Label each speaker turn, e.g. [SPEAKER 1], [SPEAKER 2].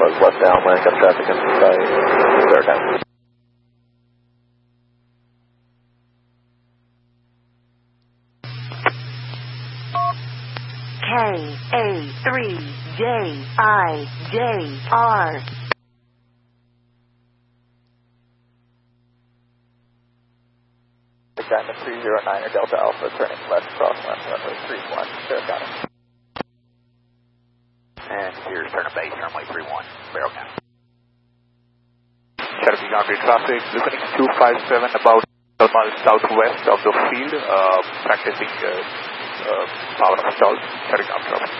[SPEAKER 1] was west downwind, got traffic in sight. Clear down.
[SPEAKER 2] KA3JIJR.
[SPEAKER 1] Diamond 309er Delta Alpha turning left crosswind runway 31, Barrow County.
[SPEAKER 3] And here's turn base, runway 31, Barrow County.
[SPEAKER 4] Cherokee County traffic, listening 257 about 12 miles southwest of the field, practicing power of stalls, Cherokee County traffic.